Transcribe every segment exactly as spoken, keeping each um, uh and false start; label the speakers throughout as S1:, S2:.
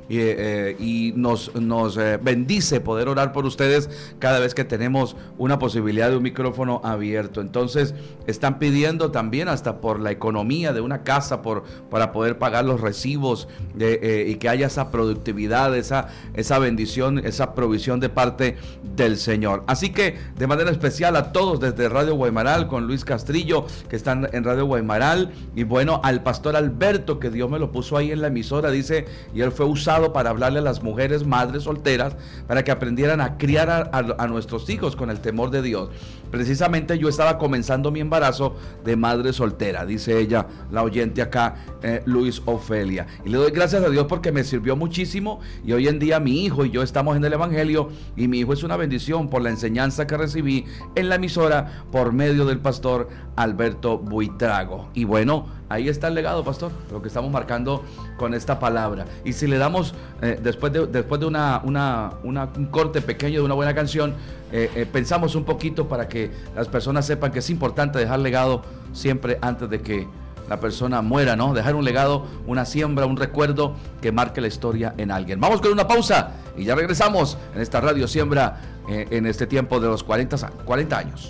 S1: y, eh, y nos, nos eh, bendice poder orar por ustedes cada vez que tenemos una posibilidad de un micrófono abierto. Entonces están pidiendo también hasta por la economía de una casa, por, para poder pagar los recibos de, eh, y que haya esa productividad, esa, esa bendición, esa provisión de parte del Señor. Así que de manera especial a todos desde Radio Guaymaral con Luis Castrillo que están en Radio Guaymaral, y bueno, al pastor Alberto, que Dios me lo puso ahí en la emisora, dice, y él fue usado para hablarle a las mujeres madres solteras para que aprendieran a criar a, a, a nuestros hijos con el temor de Dios. Precisamente yo estaba comenzando mi embarazo de madre soltera, dice ella, la oyente acá, eh, Luis Ofelia, y le doy gracias a Dios porque me sirvió muchísimo, y hoy en día mi hijo y yo estamos en el evangelio, y mi hijo es una bendición por la enseñanza que recibí en la emisora por medio del pastor Alberto Buitrago. Y bueno, ahí está el legado, pastor, lo que estamos marcando con esta palabra. Y si le damos, eh, después de, después de una, una, una, un corte pequeño de una buena canción, eh, eh, pensamos un poquito para que las personas sepan que es importante dejar legado siempre antes de que la persona muera, ¿no? Dejar un legado, una siembra, un recuerdo que marque la historia en alguien. Vamos con una pausa y ya regresamos en esta Radio Siembra eh, en este tiempo de los cuarenta, cuarenta años.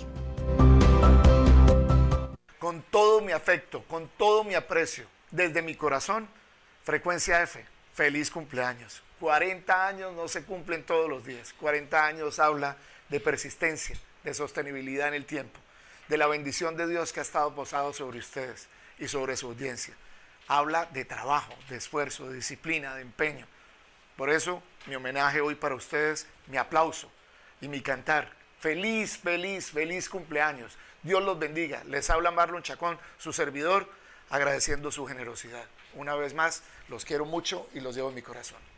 S2: Con todo mi afecto, con todo mi aprecio, desde mi corazón, Frecuencia F, feliz cumpleaños. cuarenta años no se cumplen todos los días. cuarenta años habla de persistencia, de sostenibilidad en el tiempo, de la bendición de Dios que ha estado posado sobre ustedes y sobre su audiencia. Habla de trabajo, de esfuerzo, de disciplina, de empeño. Por eso, mi homenaje hoy para ustedes, mi aplauso y mi cantar. Feliz, feliz, feliz cumpleaños. Dios los bendiga. Les habla Marlon Chacón, su servidor, agradeciendo su generosidad. Una vez más, los quiero mucho y los llevo en mi corazón.